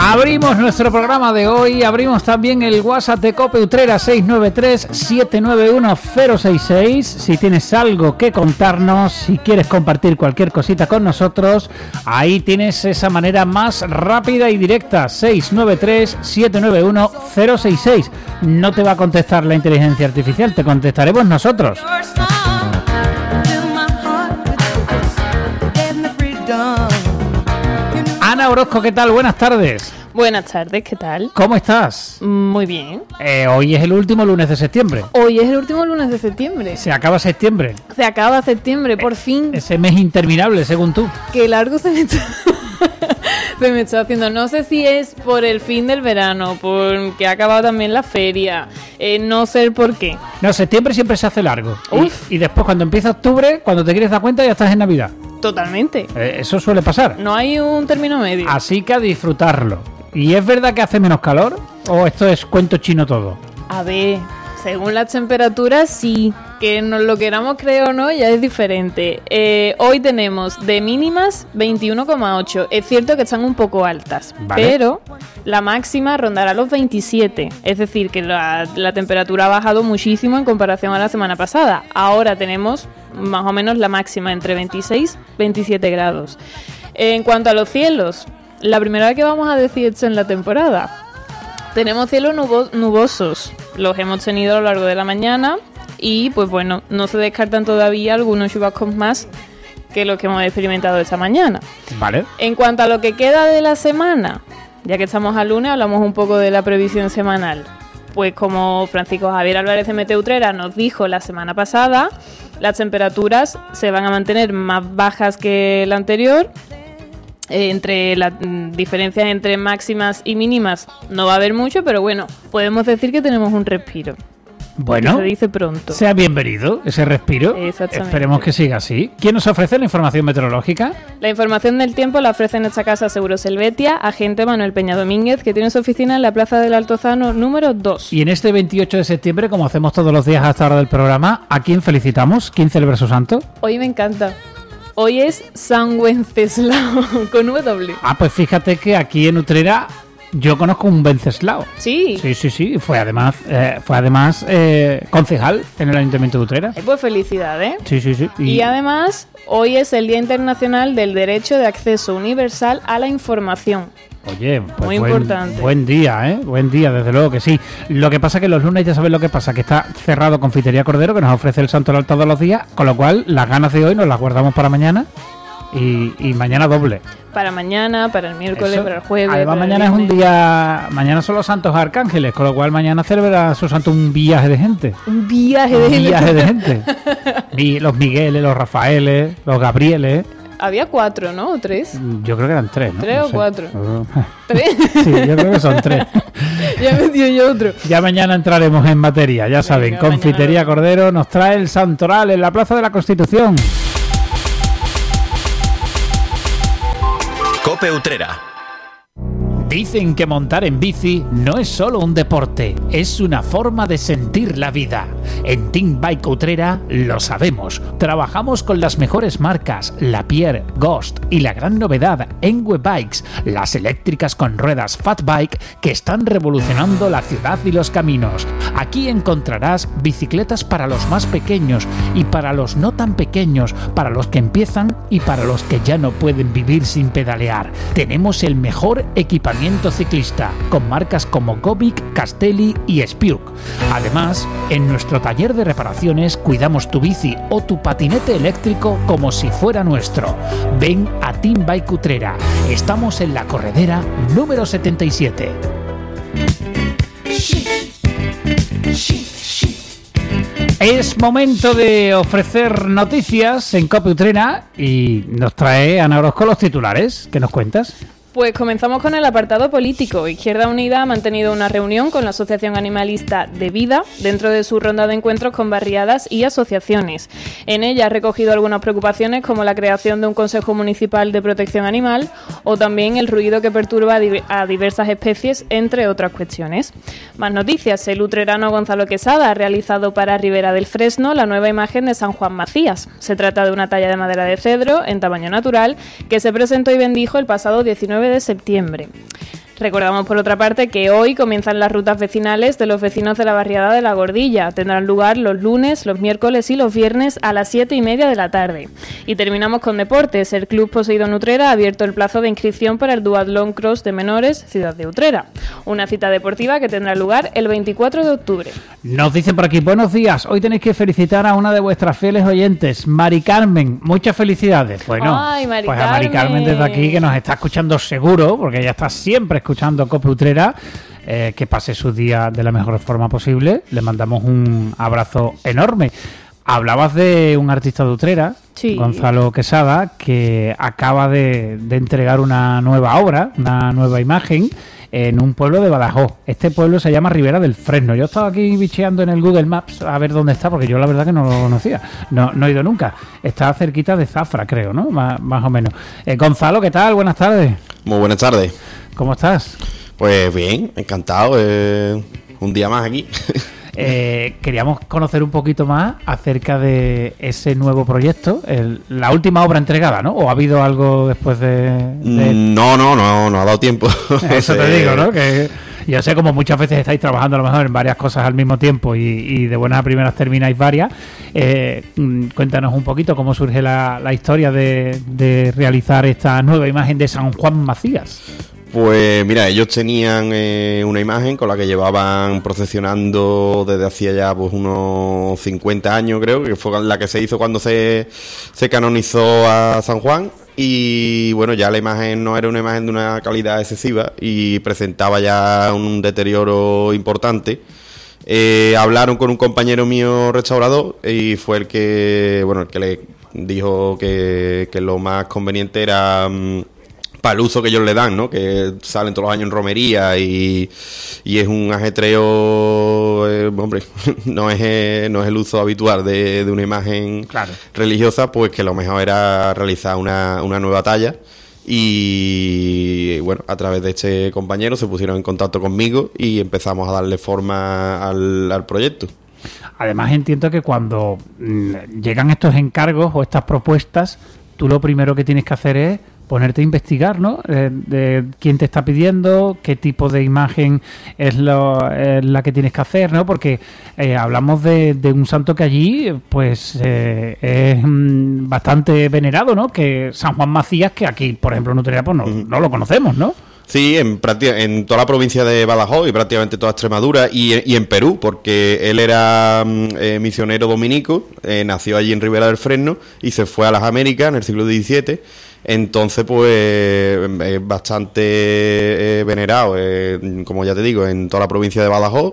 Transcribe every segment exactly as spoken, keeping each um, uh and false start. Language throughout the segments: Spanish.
Abrimos nuestro programa de hoy, abrimos también el WhatsApp de COPE Utrera seis nueve tres, siete nueve uno, cero seis seis. Si tienes algo que contarnos, si quieres compartir cualquier cosita con nosotros, ahí tienes esa manera más rápida y directa, seis nueve tres, siete nueve uno, cero seis seis. No te va a contestar la inteligencia artificial, te contestaremos nosotros. Ana Orozco, ¿qué tal? Buenas tardes. Buenas tardes, ¿qué tal? ¿Cómo estás? Muy bien. Eh, hoy es el último lunes de septiembre. Hoy es el último lunes de septiembre. Se acaba septiembre. Se acaba septiembre, por eh, fin. Ese mes interminable, según tú. Qué largo se me está... se me está haciendo. No sé si es por el fin del verano, porque ha acabado también la feria. Eh, no sé el por qué. No, septiembre siempre se hace largo. Uf. Y, y después, cuando empieza octubre, cuando te quieres dar cuenta, ya estás en Navidad. Totalmente. Eh, eso suele pasar. No hay un término medio. Así que a disfrutarlo. ¿Y es verdad que hace menos calor? ¿O esto es cuento chino todo? A ver, según las temperaturas, sí. Que nos lo queramos creer o no, ya es diferente. Eh, hoy tenemos de mínimas veintiuno coma ocho. Es cierto que están un poco altas, vale, pero la máxima rondará los veintisiete. Es decir, que la, la temperatura ha bajado muchísimo en comparación a la semana pasada. Ahora tenemos más o menos la máxima entre veintiséis y veintisiete grados. En cuanto a los cielos, la primera vez que vamos a decir esto en la temporada, tenemos cielos nubo- nubosos. Los hemos tenido a lo largo de la mañana. Y pues bueno, no se descartan todavía algunos chubascos más que los que hemos experimentado esta mañana. Vale. En cuanto a lo que queda de la semana, ya que estamos al lunes, hablamos un poco de la previsión semanal. Pues como Francisco Javier Álvarez de Meteo Utrera nos dijo la semana pasada, las temperaturas se van a mantener más bajas que la anterior. Eh, entre las mm, diferencias entre máximas y mínimas no va a haber mucho, pero bueno, podemos decir que tenemos un respiro. Bueno, se dice pronto. Sea bienvenido ese respiro. Exactamente. Esperemos que siga así. ¿Quién nos ofrece la información meteorológica? La información del tiempo la ofrece en esta casa Seguros Helvetia, agente Manuel Peña Domínguez, que tiene su oficina en la Plaza del Altozano número dos. Y en este veintiocho de septiembre, como hacemos todos los días hasta ahora del programa, ¿a quién felicitamos? ¿Quién celebra su santo? Hoy me encanta. Hoy es San Wenceslao, con W. Ah, pues fíjate que aquí en Utrera yo conozco un Wenceslao. Sí. Sí, sí, sí. Fue además, eh, fue además eh, concejal en el Ayuntamiento de Utrera. Eh, pues felicidades. Sí, sí, sí. Y... y además, hoy es el Día Internacional del Derecho de Acceso Universal a la Información. Oye, pues muy buen, importante. Buen día, ¿eh? Buen día, desde luego que sí. Lo que pasa que los lunes ya sabes lo que pasa, que está cerrado Confitería Cordero, que nos ofrece el Santo Oral todos los días, con lo cual las ganas de hoy nos las guardamos para mañana y, y mañana doble. Para mañana, para el miércoles, Eso. Para el jueves. Además para mañana el es un día, mañana son los santos arcángeles, con lo cual mañana celebra su santo un viaje de gente. Un viaje de un gente. viaje de gente. Mi, los Migueles, los Rafaeles, los Gabrieles. Había cuatro, ¿no? ¿O tres? Yo creo que eran tres, ¿no? ¿Tres no o sé. cuatro? Uh, ¿Tres? Sí, yo creo que son tres. Ya me dio yo otro. Ya mañana entraremos en materia, ya saben. Venga, Confitería mañana. Cordero nos trae el Santoral en la Plaza de la Constitución. COPE Utrera. Dicen que montar en bici no es solo un deporte, es una forma de sentir la vida. En Team Bike Utrera lo sabemos. Trabajamos con las mejores marcas, Lapierre, Ghost y la gran novedad, Engwe Bikes, las eléctricas con ruedas Fat Bike que están revolucionando la ciudad y los caminos. Aquí encontrarás bicicletas para los más pequeños y para los no tan pequeños, para los que empiezan y para los que ya no pueden vivir sin pedalear. Tenemos el mejor equipamiento ciclista, con marcas como Gobic, Castelli y Spiuk. Además, en nuestro taller de reparaciones cuidamos tu bici o tu patinete eléctrico como si fuera nuestro. Ven a Team Bike Utrera. Estamos en la corredera número setenta y siete. Es momento de ofrecer noticias en COPE Utrera y nos trae Ana Orozco los titulares. ¿Qué nos cuentas? Pues comenzamos con el apartado político. Izquierda Unida ha mantenido una reunión con la Asociación Animalista de Vida dentro de su ronda de encuentros con barriadas y asociaciones. En ella ha recogido algunas preocupaciones como la creación de un Consejo Municipal de Protección Animal o también el ruido que perturba a, di- a diversas especies, entre otras cuestiones. Más noticias. El utrerano Gonzalo Quesada ha realizado para Ribera del Fresno la nueva imagen de San Juan Macías. Se trata de una talla de madera de cedro en tamaño natural que se presentó y bendijo el pasado diecinueve de septiembre. Recordamos por otra parte que hoy comienzan las rutas vecinales de los vecinos de la barriada de La Gordilla. Tendrán lugar los lunes, los miércoles y los viernes a las siete y media de la tarde. Y terminamos con deportes. El Club Poseidón Utrera ha abierto el plazo de inscripción para el Duatlón Cross de menores Ciudad de Utrera. Una cita deportiva que tendrá lugar el veinticuatro de octubre. Nos dicen por aquí, buenos días. Hoy tenéis que felicitar a una de vuestras fieles oyentes, Mari Carmen. Muchas felicidades. Bueno, Ay, Mari pues a Mari Carmen desde aquí, que nos está escuchando seguro, porque ella está siempre escuchando Cope Utrera, eh, que pase su día de la mejor forma posible. Le mandamos un abrazo enorme. Hablabas de un artista de Utrera, sí. Gonzalo Quesada, que acaba de, de entregar una nueva obra, una nueva imagen, en un pueblo de Badajoz. Este pueblo se llama Ribera del Fresno. Yo estaba aquí bicheando en el Google Maps a ver dónde está, porque yo la verdad que no lo conocía. No, no he ido nunca. Está cerquita de Zafra, creo, ¿no? Más, más o menos. Eh, Gonzalo, ¿qué tal? Buenas tardes. Muy buenas tardes. ¿Cómo estás? Pues bien, encantado. Eh, un día más aquí. Eh, queríamos conocer un poquito más acerca de ese nuevo proyecto, el, la última obra entregada, ¿no? ¿O ha habido algo después de...? de... No, no, no, no ha dado tiempo. Eso te digo, ¿no? Que yo sé, como muchas veces estáis trabajando a lo mejor en varias cosas al mismo tiempo y, y de buenas a primeras termináis varias. Eh, cuéntanos un poquito cómo surge la, la historia de, de realizar esta nueva imagen de San Juan Macías. Pues mira, ellos tenían eh, una imagen con la que llevaban procesionando desde hacía ya pues unos cincuenta años, creo, que fue la que se hizo cuando se, se canonizó a San Juan. Y bueno, ya la imagen no era una imagen de una calidad excesiva y presentaba ya un deterioro importante. Eh, hablaron con un compañero mío restaurador y fue el que, bueno, el que le dijo que, que lo más conveniente era... Um, para el uso que ellos le dan, ¿no? Que salen todos los años en romería y, y es un ajetreo, eh, hombre, no es, eh, no es el uso habitual de, de una imagen claro. religiosa, pues que lo mejor era realizar una, una nueva talla. Y bueno, a través de este compañero se pusieron en contacto conmigo y empezamos a darle forma al, al proyecto. Además entiendo que cuando mmm, llegan estos encargos o estas propuestas, tú lo primero que tienes que hacer es ponerte a investigar, ¿no? Eh, de quién te está pidiendo, qué tipo de imagen es, lo, es la que tienes que hacer, ¿no? Porque eh, hablamos de, de un santo que allí, pues, eh, es mm, bastante venerado, ¿no? Que San Juan Macías, que aquí, por ejemplo, en Utrera, pues no, uh-huh. no lo conocemos, ¿no? Sí, en, en toda la provincia de Badajoz y prácticamente toda Extremadura y, y en Perú, porque él era eh, misionero dominico, eh, nació allí en Ribera del Fresno y se fue a las Américas en el siglo diecisiete. Entonces, pues, es bastante eh, venerado, eh, como ya te digo, en toda la provincia de Badajoz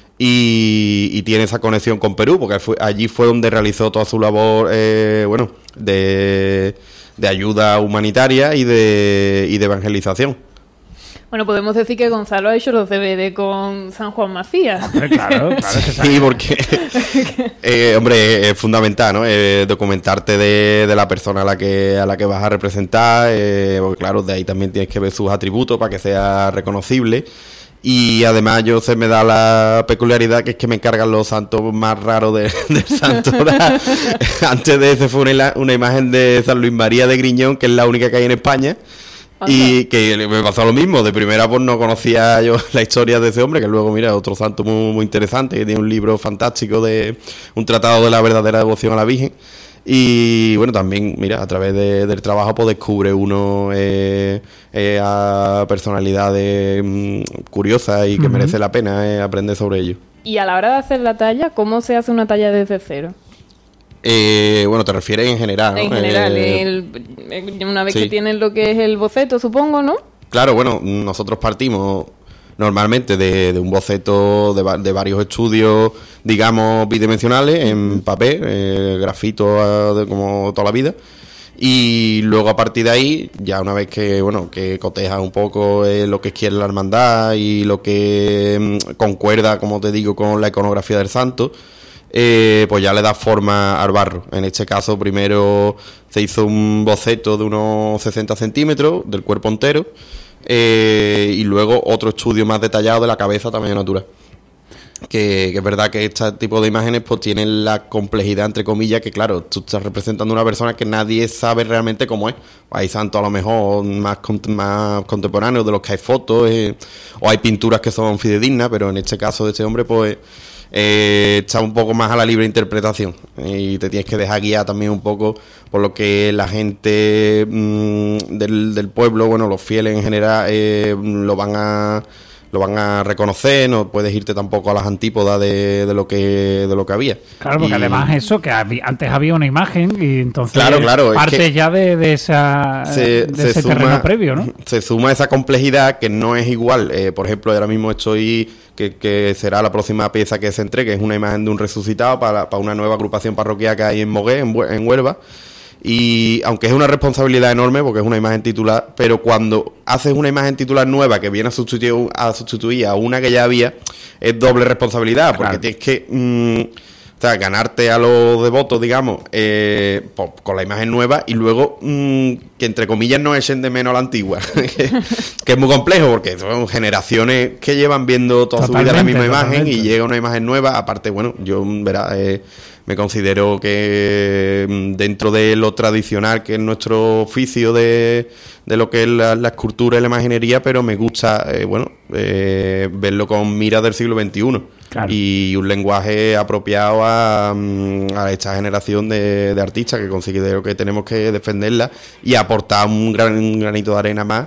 y, y tiene esa conexión con Perú, porque fue, allí fue donde realizó toda su labor, eh, bueno, de, de ayuda humanitaria y de, y de evangelización. Bueno, podemos decir que Gonzalo ha hecho los deberes con San Juan Macías. Hombre, claro, claro que sí, porque, eh, hombre, es fundamental, ¿no? Eh, documentarte de, de la persona a la que a la que vas a representar, eh, porque claro, de ahí también tienes que ver sus atributos para que sea reconocible. Y además yo se me da la peculiaridad que es que me encargan los santos más raros de, del santo. Antes de ese fue una, una imagen de San Luis María de Griñón, que es la única que hay en España. Y que me pasó lo mismo, de primera pues no conocía yo la historia de ese hombre, que luego mira, otro santo muy, muy interesante, que tiene un libro fantástico de un tratado de la verdadera devoción a la Virgen. Y bueno, también mira, a través de, del trabajo pues descubre uno eh, eh, a personalidades mmm, curiosas y que uh-huh. merece la pena eh, aprender sobre ello. Y a la hora de hacer la talla, ¿cómo se hace una talla desde cero? Eh, bueno, te refieres en general, ¿no? En general, eh, el, una vez sí. que tienes lo que es el boceto, supongo, ¿no? Claro, bueno, nosotros partimos normalmente de, de un boceto de, de varios estudios, digamos, bidimensionales, en papel, eh, grafito de, como toda la vida. Y luego a partir de ahí, ya una vez que, bueno, que coteja un poco eh, lo que quiere la hermandad y lo que eh, concuerda, como te digo, con la iconografía del santo, Eh, pues ya le da forma al barro. En este caso primero se hizo un boceto de unos sesenta centímetros del cuerpo entero eh, y luego otro estudio más detallado de la cabeza tamaño natural. Que, que es verdad que este tipo de imágenes pues tienen la complejidad, entre comillas, que claro, tú estás representando a una persona que nadie sabe realmente cómo es. Hay santos a lo mejor más, más contemporáneos de los que hay fotos, eh, o hay pinturas que son fidedignas, pero en este caso de este hombre pues eh, está un poco más a la libre interpretación, y te tienes que dejar guiar también un poco por lo que la gente mmm, del, del pueblo, bueno, los fieles en general eh, lo van a... lo van a reconocer, no puedes irte tampoco a las antípodas de, de lo que de lo que había. Claro, porque y, además eso, que había, antes había una imagen y entonces claro, claro, parte es que ya de, de, esa, se, de se ese suma, terreno previo, ¿no? Se suma esa complejidad que no es igual. Eh, por ejemplo, ahora mismo estoy, que, que será la próxima pieza que se entregue, es una imagen de un resucitado para, para una nueva agrupación parroquial que hay en Moguer, en, en Huelva. Y aunque es una responsabilidad enorme porque es una imagen titular, pero cuando haces una imagen titular nueva que viene a sustituir a, sustituir a una que ya había, es doble responsabilidad, porque claro, tienes que mmm, o sea, ganarte a los devotos, digamos, eh, por, con la imagen nueva, y luego mmm, que entre comillas no echen de menos a la antigua, que, que es muy complejo porque son generaciones que llevan viendo toda totalmente, su vida la misma imagen, totalmente, y llega una imagen nueva. Aparte, bueno, yo verá eh, me considero que dentro de lo tradicional que es nuestro oficio de, de lo que es la, la escultura y la imaginería, pero me gusta eh, bueno eh, verlo con miras del siglo veintiuno, claro, y un lenguaje apropiado a, a esta generación de, de artistas, que considero que tenemos que defenderla y aportar un, gran, un granito de arena más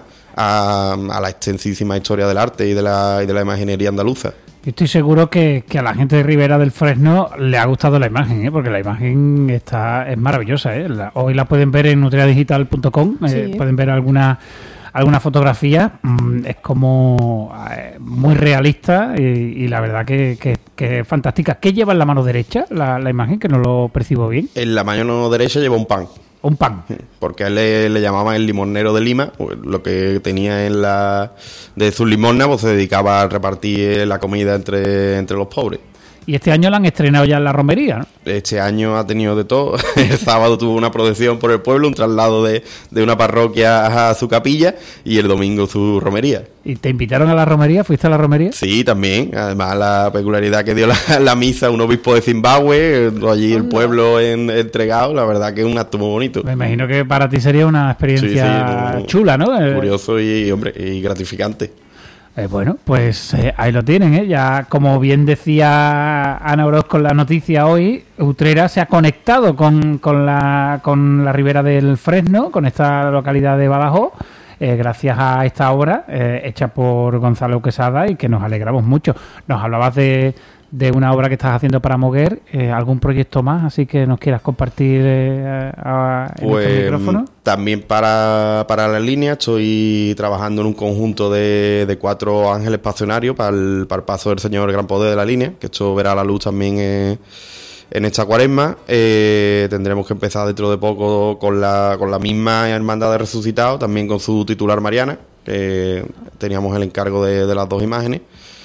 a, a la extensísima historia del arte y de la, y de la imaginería andaluza. Yo estoy seguro que, que a la gente de Ribera del Fresno le ha gustado la imagen, ¿eh? Porque la imagen está es maravillosa, ¿eh? La, hoy la pueden ver en nutria digital punto com, sí. eh, pueden ver alguna alguna fotografía, mm, es como eh, muy realista, y, y la verdad que, que, que es fantástica. ¿Qué lleva en la mano derecha la, la imagen, que no lo percibo bien? En la mano derecha lleva un pan. Un pan. Porque a él le, le llamaban el limonero de Lima, lo que tenía en la de sus limosnas, pues se dedicaba a repartir la comida entre, entre los pobres. Y este año la han estrenado ya en la romería, ¿no? Este año ha tenido de todo. El sábado tuvo una procesión por el pueblo, un traslado de, de una parroquia a su capilla, y el domingo su romería. ¿Y te invitaron a la romería? ¿Fuiste a la romería? Sí, también. Además, la peculiaridad que dio la, la misa un obispo de Zimbabue, allí el pueblo en, entregado, la verdad que es un acto muy bonito. Me imagino que para ti sería una experiencia sí, sí, chula, ¿no? Curioso y, hombre, y gratificante. Eh, bueno, pues eh, ahí lo tienen, ¿eh? Ya, como bien decía Ana Orozco en la noticia hoy, Utrera se ha conectado con, con, la, con la Ribera del Fresno, con esta localidad de Badajoz, eh, gracias a esta obra eh, hecha por Gonzalo Quesada, y que nos alegramos mucho. Nos hablabas de, de una obra que estás haciendo para Moguer, eh, ¿algún proyecto más así que nos quieras compartir eh, a, en pues, este micrófono? También para, para la línea estoy trabajando en un conjunto de, de cuatro ángeles pasionarios para el, para el paso del Señor Gran Poder de la línea, que esto verá la luz también eh, en esta cuaresma. Eh, tendremos que empezar dentro de poco con la, con la misma Hermandad de Resucitados, también con su titular Mariana, que teníamos el encargo de, de las dos imágenes.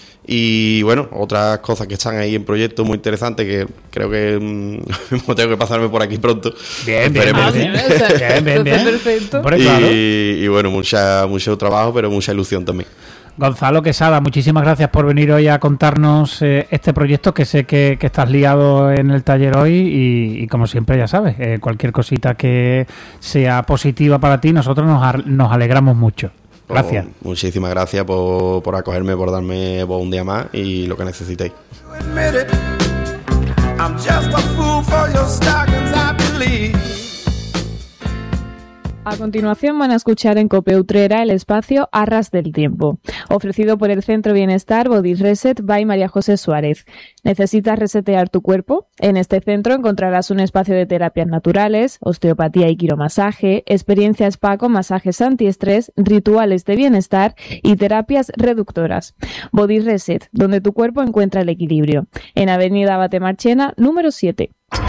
Y bueno, otras cosas que están ahí en proyecto muy interesantes, que creo que mmm, tengo que pasarme por aquí pronto. Bien, bien, ah, bien, bien, bien, bien. Perfecto. Y, claro. y bueno, mucha, mucho trabajo, pero mucha ilusión también. Gonzalo Quesada, muchísimas gracias por venir hoy a contarnos eh, este proyecto, que sé que, que estás liado en el taller hoy, y, y como siempre ya sabes, eh, cualquier cosita que sea positiva para ti, nosotros nos, nos alegramos mucho. Gracias. Oh, muchísimas gracias por, por acogerme, por darme voz un día más y lo que necesitéis. A continuación van a escuchar en COPE Utrera el espacio Arras del Tiempo, ofrecido por el Centro Bienestar Body Reset by María José Suárez. ¿Necesitas resetear tu cuerpo? En este centro encontrarás un espacio de terapias naturales, osteopatía y quiromasaje, experiencia spa con masajes antiestrés, rituales de bienestar y terapias reductoras. Body Reset, donde tu cuerpo encuentra el equilibrio. En Avenida Abate Marchena, número siete.